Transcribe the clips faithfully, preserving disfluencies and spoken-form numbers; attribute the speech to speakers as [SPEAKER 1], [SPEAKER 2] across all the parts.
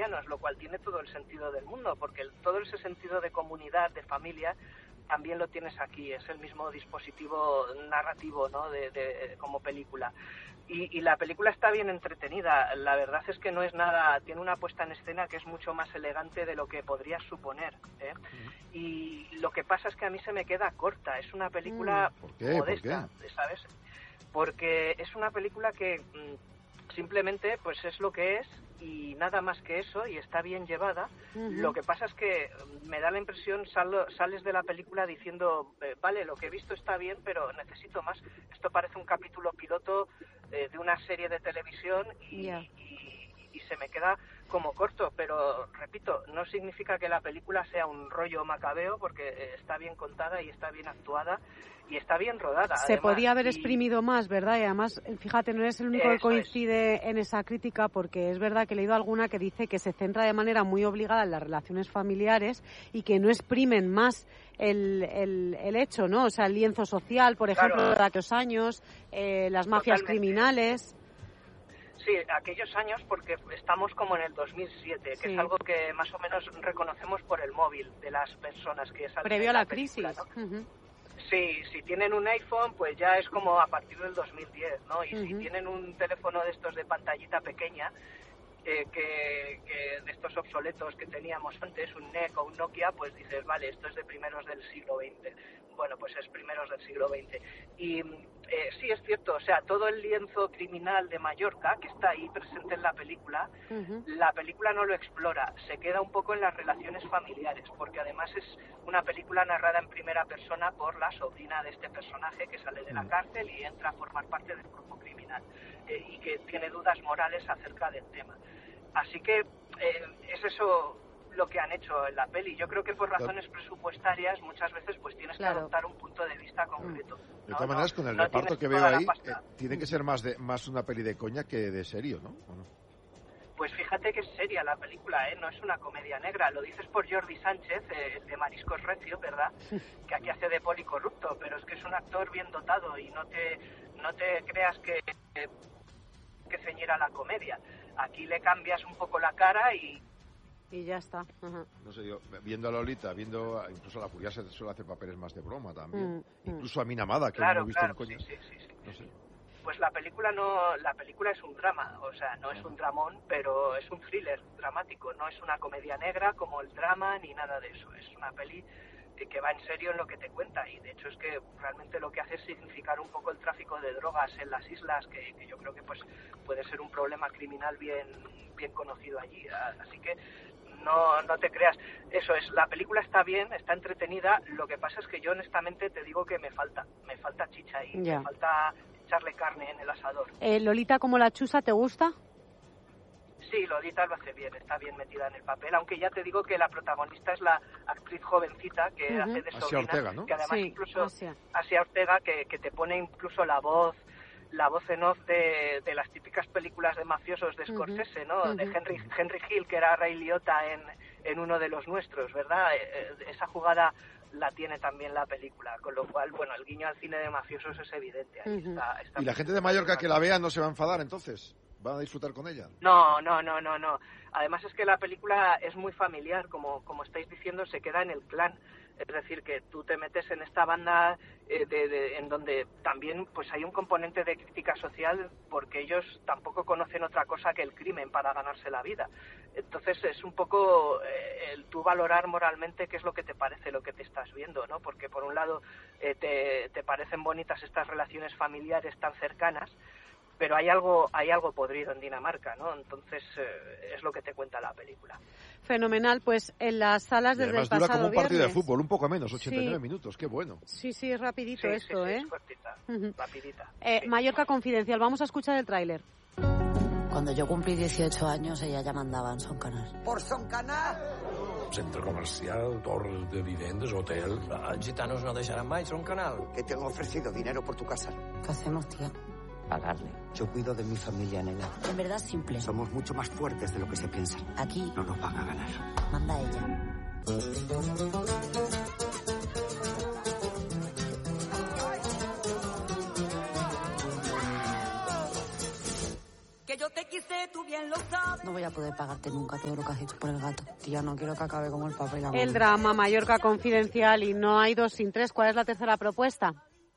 [SPEAKER 1] cristianos, lo cual tiene todo el sentido del mundo, porque el, todo ese sentido de comunidad, de familia, también lo tienes aquí, es el mismo dispositivo narrativo, ¿no?, de, de, como película. Y, y la película está bien entretenida, la verdad es que no es nada, tiene una puesta en escena que es mucho más elegante de lo que podrías suponer, ¿eh? Mm. Y lo que pasa es que a mí se me queda corta, es una película
[SPEAKER 2] ¿Por qué?
[SPEAKER 1] modesta,
[SPEAKER 2] ¿Por qué?
[SPEAKER 1] ¿sabes? Porque es una película que mmm, simplemente pues es lo que es y nada más que eso, y está bien llevada. Uh-huh. Lo que pasa es que me da la impresión, sal, sales de la película diciendo, eh, vale, lo que he visto está bien, pero necesito más. Esto parece un capítulo piloto eh, de una serie de televisión y, yeah. y, y se me queda como corto, pero repito, no significa que la película sea un rollo macabeo, porque está bien contada y está bien actuada y está bien rodada.
[SPEAKER 3] Se
[SPEAKER 1] además,
[SPEAKER 3] podía haber
[SPEAKER 1] y...
[SPEAKER 3] exprimido más, ¿verdad? Y además, fíjate, no eres el único Eso que coincide es. en esa crítica, porque es verdad que he leído alguna que dice que se centra de manera muy obligada en las relaciones familiares y que no exprimen más el, el, el hecho, ¿no? O sea, el lienzo social, por ejemplo, claro. de aquellos años, eh, las mafias Totalmente. criminales...
[SPEAKER 1] Sí, aquellos años, porque estamos como en el dos mil siete, que sí. es algo que más o menos reconocemos por el móvil de las personas que salen.
[SPEAKER 3] Previo a la, la
[SPEAKER 1] película,
[SPEAKER 3] crisis.
[SPEAKER 1] ¿no?
[SPEAKER 3] Uh-huh.
[SPEAKER 1] Sí, si tienen un iPhone, pues ya es como a partir del dos mil diez, ¿no? Y uh-huh. si tienen un teléfono de estos de pantallita pequeña, eh, que, que de estos obsoletos que teníamos antes, un N E C o un Nokia, pues dices, vale, esto es de primeros del siglo veinte. Bueno, pues es primeros del siglo veinte. Y eh, sí, es cierto, o sea, todo el lienzo criminal de Mallorca, que está ahí presente en la película, uh-huh. la película no lo explora, se queda un poco en las relaciones familiares, porque además es una película narrada en primera persona por la sobrina de este personaje que sale de la cárcel y entra a formar parte del grupo criminal, eh, y que tiene dudas morales acerca del tema. Así que eh, es eso lo que han hecho en la peli. Yo creo que por razones presupuestarias muchas veces pues tienes claro. que adoptar un punto de vista concreto.
[SPEAKER 2] De ¿no? todas maneras, con el no reparto que veo ahí, eh, tiene que ser más de más una peli de coña que de serio, ¿no? ¿O no?
[SPEAKER 1] Pues fíjate que es seria la película, ¿eh? No es una comedia negra. Lo dices por Jordi Sánchez, eh, de Mariscos Recio, ¿verdad? Que aquí hace de policorrupto, pero es que es un actor bien dotado y no te no te creas que, que, que ceñiera la comedia. Aquí le cambias un poco la cara y
[SPEAKER 3] Y ya está. Uh-huh.
[SPEAKER 2] No sé, yo, viendo a Lolita, viendo a, incluso a la Furia se suele hacer papeles más de broma también. Mm,
[SPEAKER 1] incluso
[SPEAKER 2] mm. a Mina Amada, que
[SPEAKER 1] claro,
[SPEAKER 2] no he visto
[SPEAKER 1] claro,
[SPEAKER 2] en coña.
[SPEAKER 1] Sí, sí, sí, sí.
[SPEAKER 2] No sé.
[SPEAKER 1] Pues la película no, la película es un drama, o sea, no es un dramón, pero es un thriller dramático, no es una comedia negra como el drama ni nada de eso. Es una peli que va en serio en lo que te cuenta y de hecho es que realmente lo que hace es significar un poco el tráfico de drogas en las islas, que, que yo creo que pues puede ser un problema criminal bien bien conocido allí, así que no no te creas. Eso es, la película está bien, está entretenida, lo que pasa es que yo honestamente te digo que me falta, me falta chicha y yeah. me falta echarle carne en el asador.
[SPEAKER 3] Eh, Lolita como la chusa, ¿te gusta?
[SPEAKER 1] Sí, Lolita lo hace bien, está bien metida en el papel, aunque ya te digo que la protagonista es la actriz jovencita que uh-huh. hace de sobrina,
[SPEAKER 2] Asia Ortega, ¿no?
[SPEAKER 1] que además
[SPEAKER 3] sí,
[SPEAKER 1] incluso
[SPEAKER 3] Asia.
[SPEAKER 1] Asia Ortega, que, que te pone incluso la voz la voz en off de, de las típicas películas de mafiosos de Scorsese, ¿no? Uh-huh. De Henry Henry Hill, que era Ray Liotta en, en uno de los nuestros, ¿verdad? Eh, esa jugada la tiene también la película, con lo cual, bueno, el guiño al cine de mafiosos es evidente. Ahí uh-huh. está, está
[SPEAKER 2] ¿Y la gente de Mallorca que la vea no se va a enfadar entonces? ¿Van a disfrutar con ella?
[SPEAKER 1] No, no, no, no, no. Además es que la película es muy familiar, como, como estáis diciendo, se queda en el clan. Es decir, que tú te metes en esta banda eh, de, de, en donde también pues hay un componente de crítica social, porque ellos tampoco conocen otra cosa que el crimen para ganarse la vida. Entonces es un poco eh, el tú valorar moralmente qué es lo que te parece lo que te estás viendo, ¿no? Porque por un lado eh, te, te parecen bonitas estas relaciones familiares tan cercanas, pero hay algo hay algo podrido en Dinamarca, ¿no? Entonces eh, es lo que te cuenta la película.
[SPEAKER 3] Fenomenal, pues en las salas desde el pasado
[SPEAKER 2] dura como un partido
[SPEAKER 3] viernes.
[SPEAKER 2] de fútbol, un poco menos, ochenta y nueve
[SPEAKER 3] sí.
[SPEAKER 2] minutos, qué bueno.
[SPEAKER 3] Sí, sí, es rapidito
[SPEAKER 1] sí,
[SPEAKER 3] esto,
[SPEAKER 1] sí, sí,
[SPEAKER 3] ¿eh?
[SPEAKER 1] Es cortita,
[SPEAKER 3] uh-huh.
[SPEAKER 1] rapidita.
[SPEAKER 3] Eh,
[SPEAKER 1] sí.
[SPEAKER 3] Mallorca Confidencial, vamos a escuchar el tráiler.
[SPEAKER 4] Cuando yo cumplí dieciocho años, ella ya mandaba en Son Canal.
[SPEAKER 5] ¿Por Son Canal?
[SPEAKER 6] Centre comercial, torres de viviendas, hotel.
[SPEAKER 7] Els gitanos no deixaran mai Son Canal.
[SPEAKER 5] Que te han ofrecido dinero por tu casa.
[SPEAKER 4] ¿Qué hacemos, tía?
[SPEAKER 7] Pagarle.
[SPEAKER 5] Yo cuido de mi familia, nena.
[SPEAKER 4] En verdad, simple.
[SPEAKER 5] Somos mucho más fuertes de lo que se piensa.
[SPEAKER 4] Aquí
[SPEAKER 5] no nos van a ganar.
[SPEAKER 4] Manda ella.
[SPEAKER 8] Que yo te quise
[SPEAKER 4] No voy a poder pagarte nunca todo lo que has hecho por el gato. Tía, no quiero que acabe como el papel.
[SPEAKER 3] El drama Mallorca Confidencial y No hay dos sin tres. ¿Cuál es la tercera propuesta?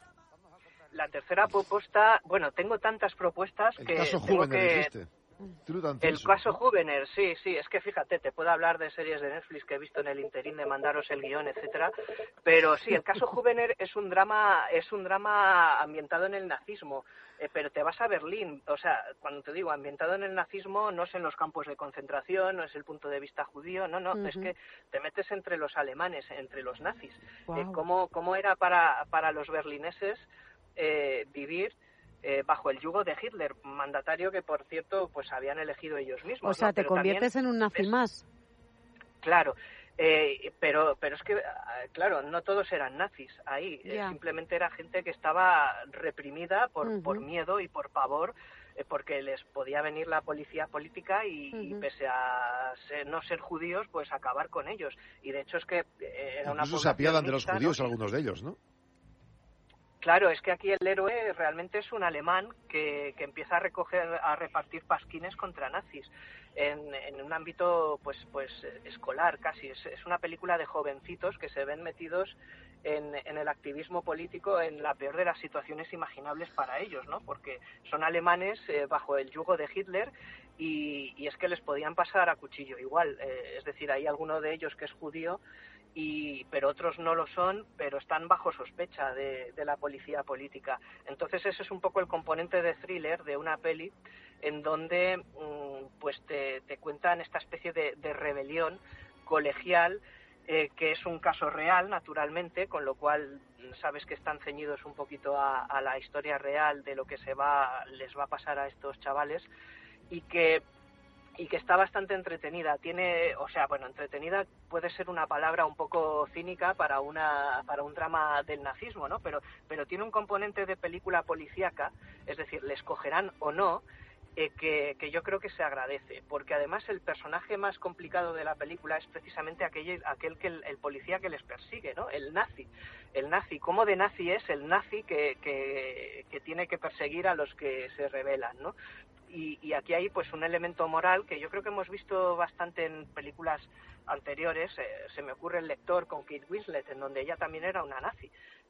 [SPEAKER 1] La tercera propuesta, bueno, tengo tantas propuestas
[SPEAKER 2] el
[SPEAKER 1] que
[SPEAKER 2] caso
[SPEAKER 1] tengo
[SPEAKER 2] Juvener,
[SPEAKER 1] que...
[SPEAKER 2] dijiste.
[SPEAKER 1] El caso Juvener, sí, sí, es que fíjate, te puedo hablar de series de Netflix que he visto en el interín de mandaros el guión, etcétera, pero sí, el caso Juvener es un drama, es un drama ambientado en el nazismo, eh, pero te vas a Berlín, o sea, cuando te digo ambientado en el nazismo, no es en los campos de concentración, no es el punto de vista judío, no, no, uh-huh. Es que te metes entre los alemanes, entre los nazis, wow. eh, cómo, cómo era para, para los berlineses eh, vivir Eh, bajo el yugo de Hitler, mandatario que, por cierto, pues habían elegido ellos mismos.
[SPEAKER 3] O sea,
[SPEAKER 1] ¿no?
[SPEAKER 3] te
[SPEAKER 1] pero
[SPEAKER 3] conviertes en un nazi
[SPEAKER 1] es...
[SPEAKER 3] más.
[SPEAKER 1] Claro, eh, pero pero es que, claro, no todos eran nazis ahí, yeah. eh, simplemente era gente que estaba reprimida por, uh-huh. por miedo y por pavor, eh, porque les podía venir la policía política y, uh-huh. y pese a ser, no ser judíos, pues acabar con ellos. Y de hecho es que eh, era una
[SPEAKER 2] Incluso se apiadan de los judíos, ¿no? Algunos de ellos, ¿no?
[SPEAKER 1] Claro, es que aquí el héroe realmente es un alemán que, que empieza a recoger, a repartir pasquines contra nazis en, en un ámbito pues pues escolar casi. Es, es una película de jovencitos que se ven metidos en, en el activismo político en la peor de las situaciones imaginables para ellos, ¿no? Porque son alemanes eh, bajo el yugo de Hitler y, y es que les podían pasar a cuchillo igual. Eh, es decir, hay alguno de ellos que es judío, y pero otros no lo son, pero están bajo sospecha de, de la policía política. Entonces ese es un poco el componente de thriller de una peli en donde mmm, pues te, te cuentan esta especie de, de rebelión colegial, eh, que es un caso real, naturalmente, con lo cual sabes que están ceñidos un poquito a, a la historia real de lo que se va les va a pasar a estos chavales, y que y que está bastante entretenida. Tiene, o sea, bueno, entretenida puede ser una palabra un poco cínica para una para un drama del nazismo, ¿no? Pero pero tiene un componente de película policíaca, es decir, les cogerán o no, eh, que, que yo creo que se agradece, porque además el personaje más complicado de la película es precisamente aquel, aquel que el, el policía que les persigue, ¿no? El nazi. El nazi, ¿cómo de nazi es el nazi que, que, que tiene que perseguir a los que se rebelan, ¿no? Y, y aquí hay pues un elemento moral que yo creo que hemos visto bastante en películas anteriores. Eh, se me ocurre El lector con Kate Winslet, en donde ella también era una nazi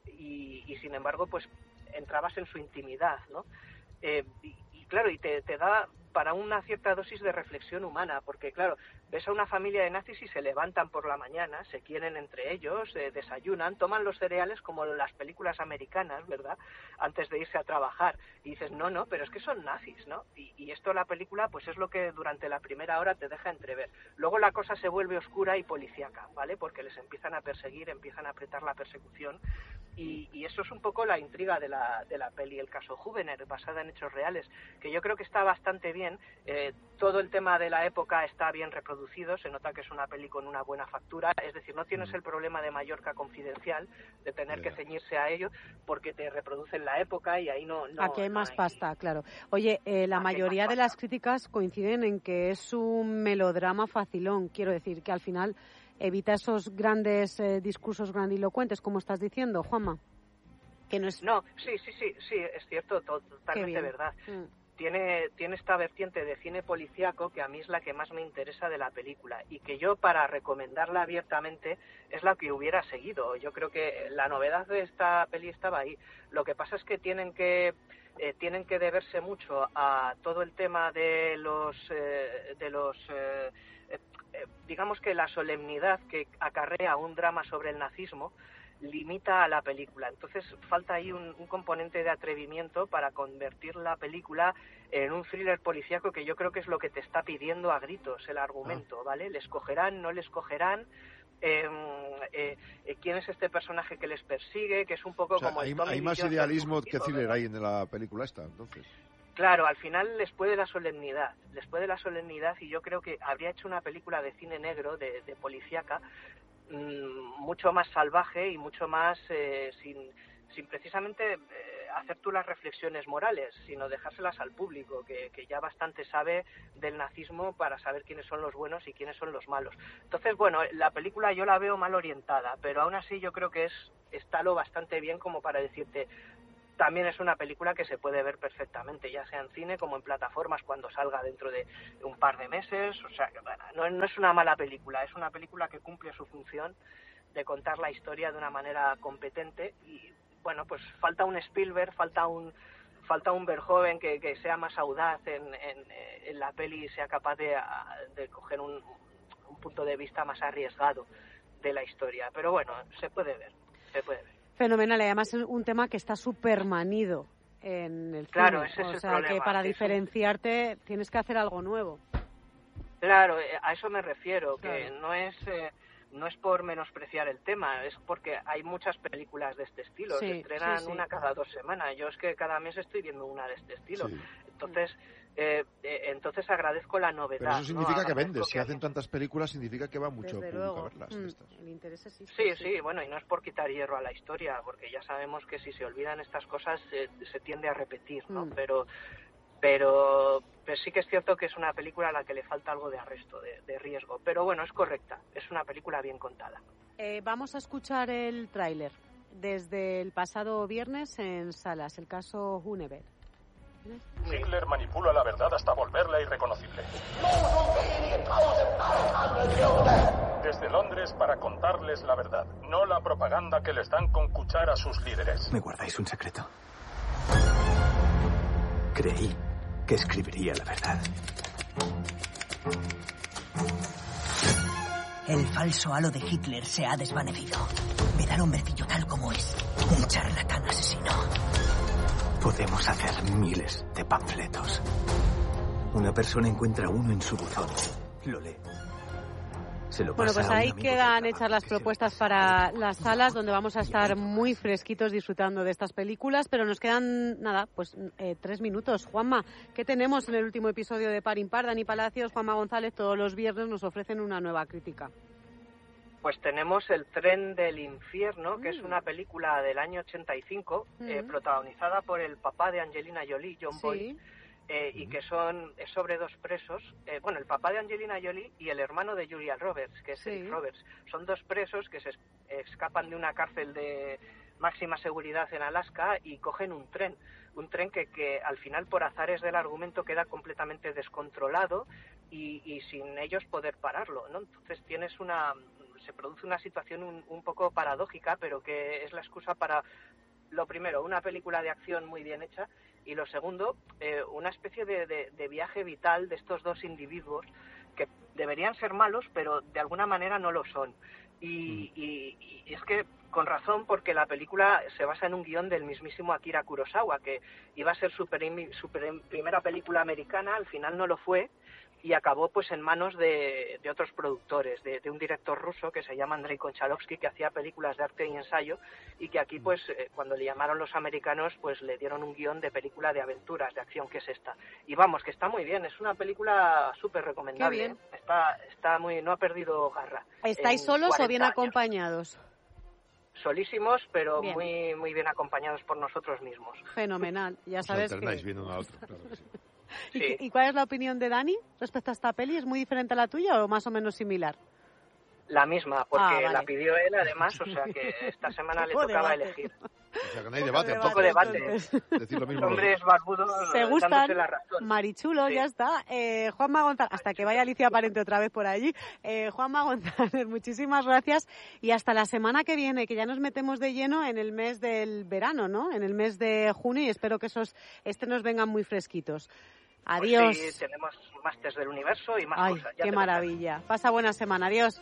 [SPEAKER 1] y, y sin embargo pues entrabas en su intimidad, ¿no? Eh, y, y claro, y te, te da para una cierta dosis de reflexión humana, porque claro, ves a una familia de nazis y se levantan por la mañana, se quieren entre ellos, eh, desayunan, toman los cereales como las películas americanas, ¿verdad?, antes de irse a trabajar, y dices, no, no, pero es que son nazis, ¿no? Y, y esto la película, pues es lo que durante la primera hora te deja entrever. Luego la cosa se vuelve oscura y policíaca, ¿vale?, porque les empiezan a perseguir, empiezan a apretar la persecución, y, y eso es un poco la intriga de la, de la peli, el caso Juvener, basada en hechos reales, que yo creo que está bastante bien. Eh, todo el tema de la época está bien reproducido, se nota que es una peli con una buena factura, es decir, no tienes el problema de Mallorca Confidencial, de tener que ceñirse a ello, porque te reproducen la época y ahí no... no
[SPEAKER 3] Aquí hay
[SPEAKER 1] no
[SPEAKER 3] más
[SPEAKER 1] hay...
[SPEAKER 3] pasta, claro. Oye, eh, la
[SPEAKER 1] Aquí
[SPEAKER 3] mayoría de las críticas coinciden en que es un melodrama facilón, quiero decir, que al final evita esos grandes eh, discursos grandilocuentes, como estás diciendo, Juanma. Que no es...
[SPEAKER 1] No, sí, sí, sí, sí, es cierto, totalmente verdad. Mm. Tiene, tiene esta vertiente de cine policíaco que a mí es la que más me interesa de la película y que yo, para recomendarla abiertamente, es la que hubiera seguido. Yo creo que la novedad de esta peli estaba ahí. Lo que pasa es que tienen que eh, tienen que deberse mucho a todo el tema de los eh, de los eh, eh, digamos que la solemnidad que acarrea un drama sobre el nazismo limita a la película. Entonces falta ahí un, un componente de atrevimiento para convertir la película en un thriller policíaco, que yo creo que es lo que te está pidiendo a gritos el argumento, ¿vale? ¿Les cogerán? ¿No les cogerán? Eh, eh, eh, ¿Quién es este personaje que les persigue? Que es un poco, o sea, como
[SPEAKER 2] hay,
[SPEAKER 1] el Tommy
[SPEAKER 2] hay más
[SPEAKER 1] Jones
[SPEAKER 2] idealismo que thriller ahí en la película esta, entonces.
[SPEAKER 1] Claro, al final les puede la solemnidad, les puede la solemnidad y yo creo que habría hecho una película de cine negro, de, de policíaca, mucho más salvaje y mucho más eh, sin, sin precisamente eh, hacer tú las reflexiones morales, sino dejárselas al público, que, que ya bastante sabe del nazismo para saber quiénes son los buenos y quiénes son los malos. Entonces, bueno, la película yo la veo mal orientada, pero aún así yo creo que es está lo bastante bien como para decirte, también es una película que se puede ver perfectamente, ya sea en cine como en plataformas cuando salga dentro de un par de meses. O sea, bueno, no, no es una mala película, es una película que cumple su función de contar la historia de una manera competente. Y bueno, pues falta un Spielberg, falta un falta un Verhoeven que, que sea más audaz en, en, en la peli y sea capaz de, de coger un, un punto de vista más arriesgado de la historia. Pero bueno, se puede ver, se puede ver.
[SPEAKER 3] Fenomenal, y además es un tema que está súper manido en el cine.
[SPEAKER 1] Claro, ese es
[SPEAKER 3] o
[SPEAKER 1] el
[SPEAKER 3] sea,
[SPEAKER 1] problema.
[SPEAKER 3] que para
[SPEAKER 1] es
[SPEAKER 3] diferenciarte un... tienes que hacer algo nuevo.
[SPEAKER 1] Claro, a eso me refiero,
[SPEAKER 3] claro.
[SPEAKER 1] que no es eh, no es por menospreciar el tema, es porque hay muchas películas de este estilo,
[SPEAKER 3] sí,
[SPEAKER 1] se estrenan
[SPEAKER 3] sí, sí.
[SPEAKER 1] una cada dos semanas. Yo es que cada mes estoy viendo una de este estilo.
[SPEAKER 2] Sí.
[SPEAKER 1] Entonces, eh, eh, entonces agradezco la novedad.
[SPEAKER 2] Pero eso significa
[SPEAKER 1] ¿no?
[SPEAKER 2] que vendes.
[SPEAKER 1] Que
[SPEAKER 2] Si hacen tantas películas, significa que va mucho
[SPEAKER 3] Desde
[SPEAKER 2] público
[SPEAKER 3] luego.
[SPEAKER 2] a verlas.
[SPEAKER 3] Mm,
[SPEAKER 2] estas.
[SPEAKER 3] el interés existe,
[SPEAKER 1] Sí, sí, bueno, y no es por quitar hierro a la historia, porque ya sabemos que si se olvidan estas cosas eh, se tiende a repetir, ¿no?
[SPEAKER 3] Mm.
[SPEAKER 1] Pero, pero, pero sí que es cierto que es una película a la que le falta algo de arresto, de, de riesgo. Pero bueno, es correcta, es una película bien contada.
[SPEAKER 3] Eh, vamos a escuchar el tráiler desde el pasado viernes en salas, el caso Huneberg.
[SPEAKER 8] Hitler manipula la verdad hasta volverla irreconocible. Desde Londres para contarles la verdad, no la propaganda que les dan con cuchara a sus líderes.
[SPEAKER 5] Me guardáis un secreto. Creí que escribiría la verdad.
[SPEAKER 9] El falso halo de Hitler se ha desvanecido. Me da el hombrecillo tal como es, un charlatán asesino.
[SPEAKER 5] Podemos hacer miles de panfletos. Una persona encuentra uno en su buzón, lo lee. Se lo
[SPEAKER 3] Bueno,
[SPEAKER 5] pasa
[SPEAKER 3] pues
[SPEAKER 5] a un
[SPEAKER 3] ahí
[SPEAKER 5] amigo
[SPEAKER 3] quedan
[SPEAKER 5] de
[SPEAKER 3] hechas
[SPEAKER 5] trabajo
[SPEAKER 3] las
[SPEAKER 5] que se lo
[SPEAKER 3] propuestas
[SPEAKER 5] pasa
[SPEAKER 3] para
[SPEAKER 5] a
[SPEAKER 3] las salas, donde vamos a estar muy fresquitos disfrutando de estas películas, pero nos quedan, nada, pues eh, tres minutos. Juanma, ¿qué tenemos en el último episodio de Par Impar? Dani Palacios, Juanma González, todos los viernes nos ofrecen una nueva crítica.
[SPEAKER 1] Pues tenemos El tren del infierno,
[SPEAKER 3] Mm.
[SPEAKER 1] que es una película del año ochenta y cinco,
[SPEAKER 3] Mm.
[SPEAKER 1] eh, protagonizada por el papá de Angelina Jolie, John
[SPEAKER 3] Sí.
[SPEAKER 1] Boyd, eh, y que son es sobre dos presos, eh, bueno, el papá de Angelina Jolie y el hermano de Julia Roberts, que es
[SPEAKER 3] Sí.
[SPEAKER 1] Eric Roberts. Son dos presos que se es- escapan de una cárcel de máxima seguridad en Alaska y cogen un tren, un tren que, que al final por azares del argumento queda completamente descontrolado y, y sin ellos poder pararlo, ¿no? Entonces tienes una se produce una situación un, un poco paradójica, pero que es la excusa para, lo primero, una película de acción muy bien hecha, y lo segundo, eh, una especie de, de, de viaje vital de estos dos individuos que deberían ser malos, pero de alguna manera no lo son. Y, y, y es que con razón, porque la película se basa en un guión del mismísimo Akira Kurosawa, que iba a ser su, prim, su prim, primera película americana, al final no lo fue, y acabó pues en manos de, de otros productores, de, de un director ruso que se llama Andrei Konchalovsky, que hacía películas de arte y ensayo, y que aquí pues eh, cuando le llamaron los americanos pues le dieron un guión de película de aventuras, de acción, que es esta. Y vamos, que está muy bien, es una película súper recomendable.
[SPEAKER 3] Qué bien.
[SPEAKER 1] ¿eh? Está, está muy, no ha perdido garra.
[SPEAKER 3] ¿Estáis solos o bien
[SPEAKER 1] años.
[SPEAKER 3] acompañados?
[SPEAKER 1] Solísimos, pero
[SPEAKER 3] Bien.
[SPEAKER 1] muy muy bien acompañados por nosotros mismos.
[SPEAKER 3] Fenomenal, ya
[SPEAKER 2] Os
[SPEAKER 3] sabes
[SPEAKER 2] alternáis
[SPEAKER 3] que...
[SPEAKER 2] viendo uno a otro, claro que sí.
[SPEAKER 3] ¿Y,
[SPEAKER 1] Sí.
[SPEAKER 3] ¿Y cuál es la opinión de Dani respecto a esta peli? ¿Es muy diferente a la tuya o más o menos similar?
[SPEAKER 1] La misma, porque
[SPEAKER 3] Ah, vale.
[SPEAKER 1] la pidió él además, o sea que esta semana le
[SPEAKER 3] Poco
[SPEAKER 1] tocaba
[SPEAKER 3] debate.
[SPEAKER 1] elegir.
[SPEAKER 2] O sea, que no hay
[SPEAKER 3] Poco
[SPEAKER 2] debate.
[SPEAKER 3] debate,
[SPEAKER 1] Poco debate.
[SPEAKER 3] entonces.
[SPEAKER 2] Decir lo mismo.
[SPEAKER 1] Hombres barbudos
[SPEAKER 3] Se gustan,
[SPEAKER 1] dándose la razón.
[SPEAKER 3] Marichulo,
[SPEAKER 1] Sí.
[SPEAKER 3] ya está. Eh, Juanma González, hasta que vaya Alicia Parente otra vez por allí. Eh, Juanma González, muchísimas gracias. Y hasta la semana que viene, que ya nos metemos de lleno en el mes del verano, ¿no? En el mes de junio, y espero que esos estrenos vengan muy fresquitos. Adiós.
[SPEAKER 1] Pues sí, tenemos Masters del Universo y más
[SPEAKER 3] Ay,
[SPEAKER 1] cosas. Ya
[SPEAKER 3] qué
[SPEAKER 1] te
[SPEAKER 3] maravilla. Pasa buena semana. Adiós.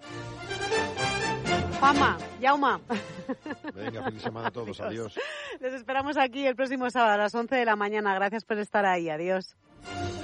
[SPEAKER 3] Juanma, Yauma.
[SPEAKER 2] Venga, feliz semana a todos. Adiós.
[SPEAKER 3] Les esperamos aquí el próximo sábado a las once de la mañana. Gracias por estar ahí. Adiós.